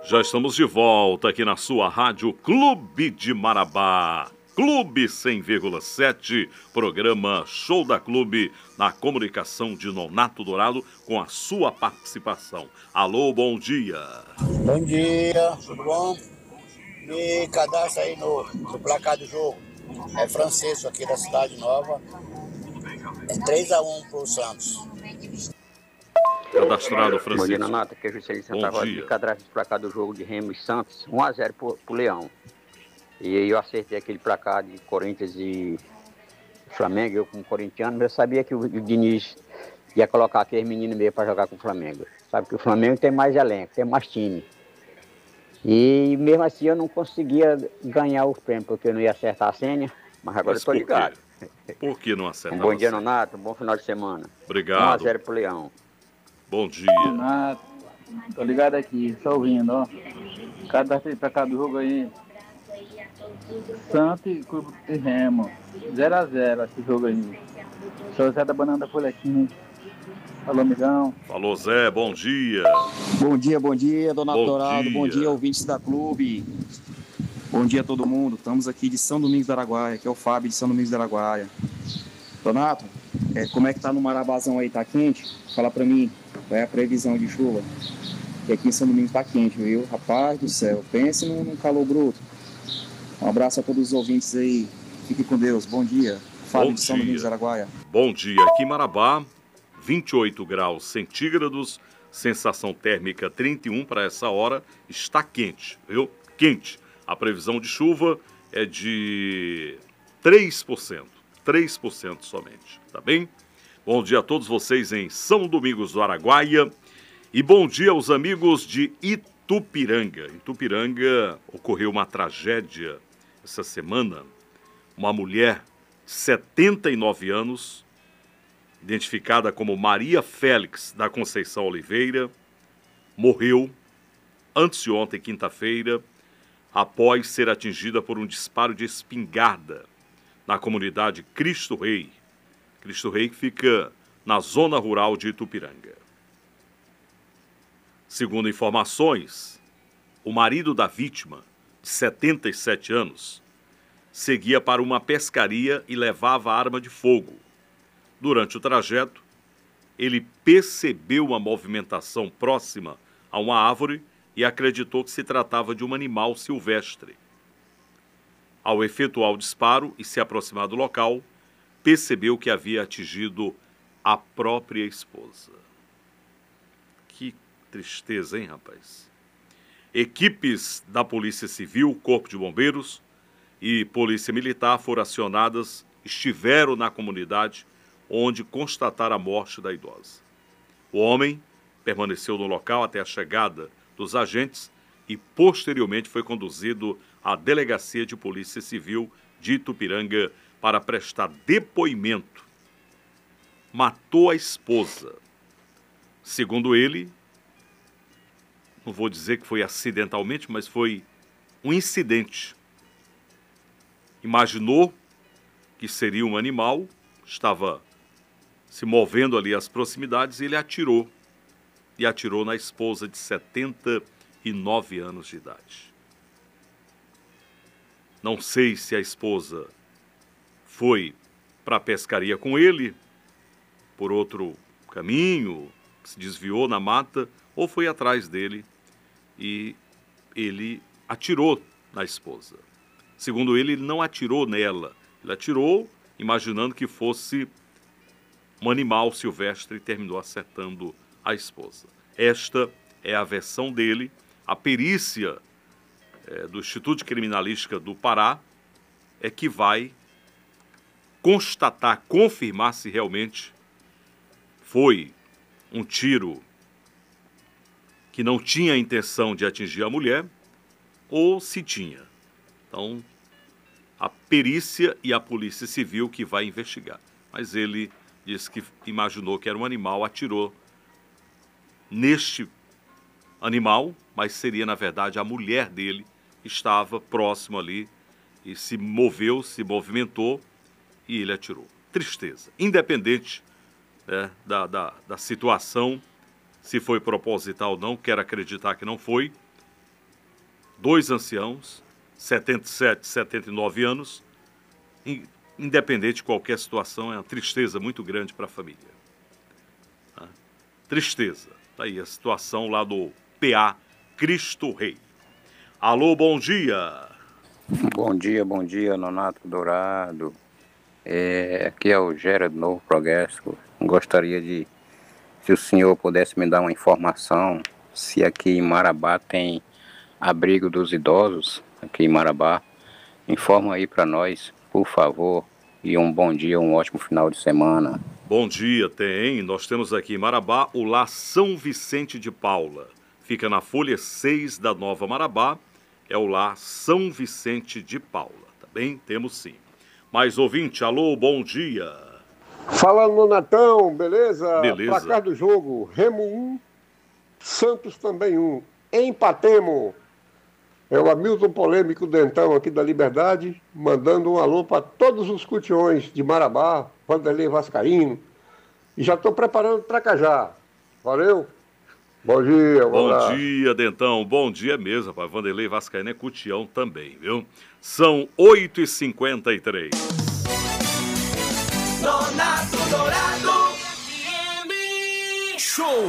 Já estamos de volta aqui na sua rádio Clube de Marabá. Clube 100,7, programa Show da Clube, na comunicação de Nonato Dourado, com a sua participação. Alô, bom dia. Bom dia, tudo bom? Me cadastra aí no placar do jogo. É Francisco aqui da Cidade Nova. É 3-1 pro Santos. Cadastrado, Francisco. Bom dia, Nonato. Aqui é Juscelino Santa Rosa. Me cadastra no placar do jogo de Remo e Santos. 1-0 pro Leão. E aí eu acertei aquele placar de Corinthians e Flamengo, eu como corintiano, mas eu sabia que o Diniz ia colocar aquele menino meio para jogar com o Flamengo. Sabe que o Flamengo tem mais elenco, tem mais time. E mesmo assim eu não conseguia ganhar o prêmio, porque eu não ia acertar a senha, mas agora eu tô ligado. Por que não acertar? Bom dia, Nonato. Um bom final de semana. Obrigado. 1-0 pro Leão. Bom dia. Nonato, tô ligado aqui, só ouvindo, ó. Cadastrei pra cá do jogo aí. Santos e Clube de Remo. 0-0 esse jogo aí. Sou Zé da Banana da Folhequinha. Alô, amigão. Falou, Zé, bom dia. Bom dia, Donato Dourado. Bom dia, ouvintes da Clube. Bom dia a todo mundo. Estamos aqui de São Domingos do Araguaia, que é o Fábio de São Domingos do Araguaia. Donato, como é que tá no Marabazão aí? Tá quente? Fala pra mim, qual é a previsão de chuva? Que aqui em São Domingos tá quente, viu? Rapaz do céu, pense num calor bruto. Um abraço a todos os ouvintes aí. Fique com Deus. Bom dia. Fábio de São Domingos do Araguaia. Bom dia. Aqui em Marabá, 28 graus centígrados, sensação térmica 31 para essa hora. Está quente, viu? Quente. A previsão de chuva é de 3%. 3% somente, tá bem? Bom dia a todos vocês em São Domingos do Araguaia. E bom dia aos amigos de Itupiranga. Em Itupiranga ocorreu uma tragédia essa semana. Uma mulher de 79 anos, identificada como Maria Félix da Conceição Oliveira, morreu anteontem, quinta-feira, após ser atingida por um disparo de espingarda na comunidade Cristo Rei. Cristo Rei que fica na zona rural de Itupiranga. Segundo informações, o marido da vítima, de 77 anos, seguia para uma pescaria e levava arma de fogo. Durante o trajeto, ele percebeu uma movimentação próxima a uma árvore e acreditou que se tratava de um animal silvestre. Ao efetuar o disparo e se aproximar do local, percebeu que havia atingido a própria esposa. Que tristeza, hein, rapaz? Equipes da Polícia Civil, Corpo de Bombeiros e Polícia Militar foram acionadas, estiveram na comunidade onde constataram a morte da idosa. O homem permaneceu no local até a chegada dos agentes e posteriormente foi conduzido à Delegacia de Polícia Civil de Itupiranga para prestar depoimento. Matou a esposa. Segundo ele, não vou dizer que foi acidentalmente, mas foi um incidente. Imaginou que seria um animal, estava se movendo ali às proximidades e ele atirou. E atirou na esposa de 79 anos de idade. Não sei se a esposa foi para a pescaria com ele, por outro caminho, se desviou na mata, ou foi atrás dele e ele atirou na esposa. Segundo ele não atirou nela. Ele atirou imaginando que fosse um animal silvestre e terminou acertando a esposa. Esta é a versão dele. A perícia do Instituto de Criminalística do Pará é que vai constatar, confirmar se realmente foi um tiro que não tinha a intenção de atingir a mulher ou se tinha. Então, a perícia e a Polícia Civil que vai investigar. Mas ele disse que imaginou que era um animal, atirou neste animal, mas seria, na verdade, a mulher dele que estava próximo ali e se moveu, se movimentou e ele atirou. Tristeza. Independente da situação, se foi proposital ou não, quero acreditar que não foi, 2 anciãos, 77, 79 anos, independente de qualquer situação, é uma tristeza muito grande para a família. Tristeza. Está aí a situação lá do PA Cristo Rei. Alô, bom dia. Bom dia, Nonato Dourado. Aqui é o Gerard do Novo Progresso. Gostaria de, se o senhor pudesse me dar uma informação, se aqui em Marabá tem abrigo dos idosos, aqui em Marabá. Informa aí para nós, por favor, e um bom dia, um ótimo final de semana. Bom dia, tem. Nós temos aqui em Marabá o Lar São Vicente de Paula. Fica na folha 6 da Nova Marabá. É o Lar São Vicente de Paula. Tá bem? Temos sim. Mais ouvinte, alô, bom dia. Fala, Nonatão, beleza? Beleza. Placar do jogo, Remo 1, Santos também 1. Empatemos. É o Hamilton Polêmico Dentão aqui da Liberdade, mandando um alô para todos os cutiões de Marabá, Vanderlei Vascaíno. E já estou preparando Tracajá. Valeu? Bom dia. Bom dia, Dentão. Bom dia mesmo, rapaz. Vanderlei Vascaíno é cutião também, viu? São 8h53. Nonato Dourado. Show.